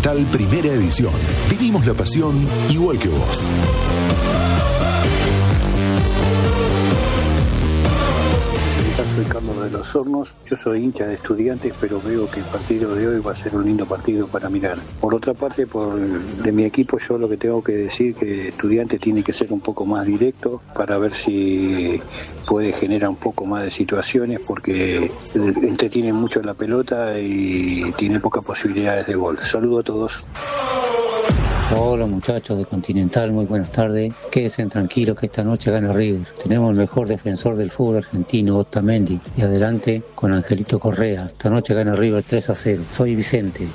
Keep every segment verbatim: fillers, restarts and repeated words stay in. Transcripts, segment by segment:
Continental Primera Edición. Vivimos la pasión igual que vos. Soy Carlos de los Hornos, yo soy hincha de Estudiantes, pero veo que el partido de hoy va a ser un lindo partido para mirar. Por otra parte, por de mi equipo, yo lo que tengo que decir que Estudiantes tiene que ser un poco más directo para ver si puede generar un poco más de situaciones, porque entretiene mucho la pelota y tiene pocas posibilidades de gol. Saludo a todos. Hola muchachos de Continental, muy buenas tardes. Quédense tranquilos que esta noche gana River. Tenemos el mejor defensor del fútbol argentino, Otamendi, y adelante con Angelito Correa. Esta noche gana River tres a cero. Soy Vicente.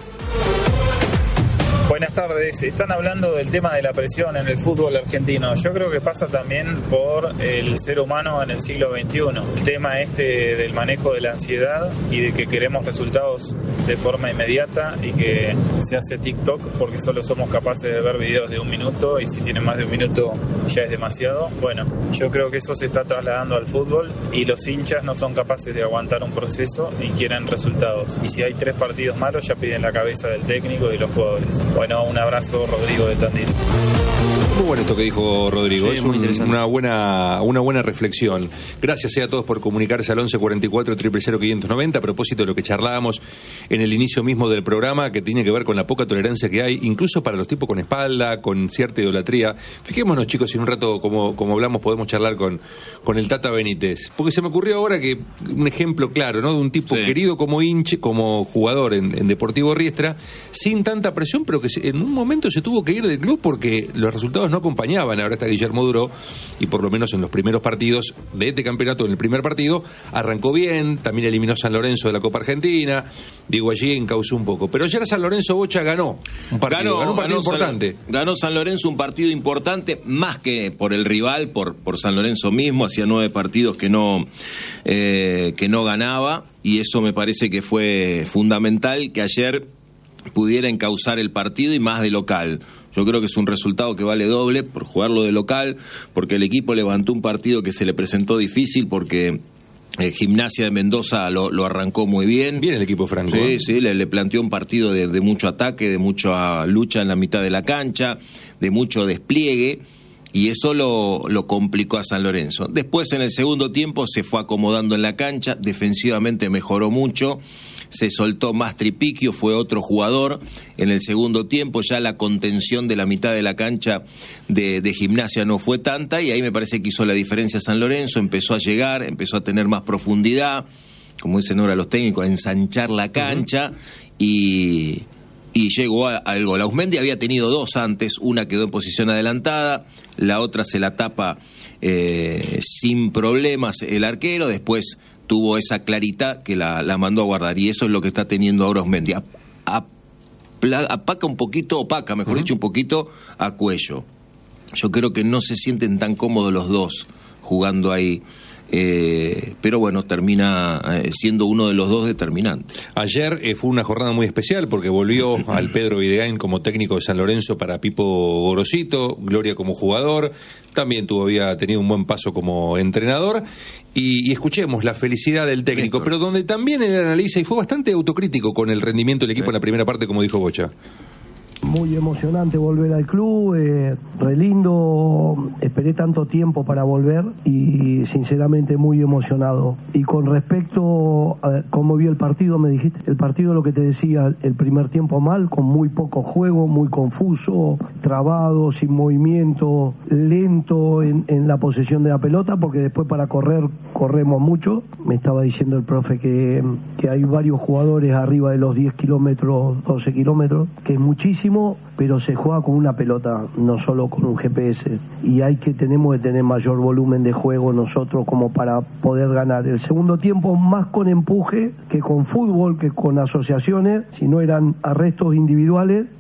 Buenas tardes. Están hablando del tema de la presión en el fútbol argentino. Yo creo que pasa también por el ser humano en el siglo veintiuno. El tema este del manejo de la ansiedad y de que queremos resultados de forma inmediata y que se hace TikTok porque solo somos capaces de ver videos de un minuto y si tienen más de un minuto ya es demasiado. Bueno, yo creo que eso se está trasladando al fútbol y los hinchas no son capaces de aguantar un proceso y quieren resultados. Y si hay tres partidos malos ya piden la cabeza del técnico y de los jugadores. Bueno, un abrazo, Rodrigo de Tandil. Muy bueno esto que dijo Rodrigo, sí, es un, una buena una buena reflexión. Gracias a todos por comunicarse al once cuarenta y cuatro, cero cero cero, quinientos noventa a propósito de lo que charlábamos en el inicio mismo del programa, que tiene que ver con la poca tolerancia que hay, incluso para los tipos con espalda, con cierta idolatría. Fijémonos, chicos, si en un rato, como, como hablamos, podemos charlar con, con el Tata Benítez, porque se me ocurrió ahora que un ejemplo claro, ¿no?, de un tipo sí. querido como hinche, como jugador en, en Deportivo Riestra, sin tanta presión, pero que en un momento se tuvo que ir del club porque los resultados no acompañaban. Ahora está Guillermo Duró y por lo menos en los primeros partidos de este campeonato, en el primer partido arrancó bien, también eliminó San Lorenzo de la Copa Argentina, digo, allí encauzó un poco, pero ayer San Lorenzo Bocha ganó un partido, ganó, ganó un partido ganó importante San, ganó San Lorenzo un partido importante, más que por el rival, por, por San Lorenzo mismo. Hacía nueve partidos que no eh, que no ganaba y eso me parece que fue fundamental que ayer pudiera encauzar el partido y más de local. Yo creo que es un resultado que vale doble por jugarlo de local, porque el equipo levantó un partido que se le presentó difícil, porque eh, Gimnasia de Mendoza lo, lo arrancó muy bien. Bien el equipo franco. Sí, ¿eh? sí, le, le planteó un partido de, de mucho ataque, de mucha lucha en la mitad de la cancha, de mucho despliegue, y eso lo, lo complicó a San Lorenzo. Después, en el segundo tiempo, se fue acomodando en la cancha, defensivamente mejoró mucho, se soltó más Tripiquio, fue otro jugador. En el segundo tiempo ya la contención de la mitad de la cancha de, de Gimnasia no fue tanta y ahí me parece que hizo la diferencia San Lorenzo, empezó a llegar, empezó a tener más profundidad, como dicen ahora los técnicos, a ensanchar la cancha. Uh-huh. y, y llegó al gol. Auzmendi había tenido dos antes, una quedó en posición adelantada, la otra se la tapa eh, sin problemas el arquero, después tuvo esa claridad que la, la mandó a guardar, y eso es lo que está teniendo ahora Auzmendi. A, a, apaca un poquito, opaca, mejor uh-huh. dicho, un poquito a Cuello. Yo creo que no se sienten tan cómodos los dos jugando ahí. Eh, pero bueno, termina eh, siendo uno de los dos determinantes. Ayer eh, fue una jornada muy especial porque volvió al Pedro Videgain como técnico de San Lorenzo para Pipo Gorosito, Gloria como jugador, también tuvo, había tenido un buen paso como entrenador, y, y escuchemos la felicidad del técnico, Víctor. Pero donde también él analiza y fue bastante autocrítico con el rendimiento del equipo sí. en la primera parte, como dijo Bocha. Muy emocionante volver al club, eh, re lindo, esperé tanto tiempo para volver y sinceramente muy emocionado. Y con respecto a cómo vi el partido, me dijiste, el partido lo que te decía, el primer tiempo mal, con muy poco juego, muy confuso, trabado, sin movimiento, lento en, en la posesión de la pelota, porque después para correr, corremos mucho. Me estaba diciendo el profe que, que hay varios jugadores arriba de los diez kilómetros, doce kilómetros, que es muchísimo, pero se juega con una pelota, no solo con un G P S, y hay que tenemos que tener mayor volumen de juego nosotros como para poder ganar. El segundo tiempo más con empuje que con fútbol, que con asociaciones, si no eran arrestos individuales.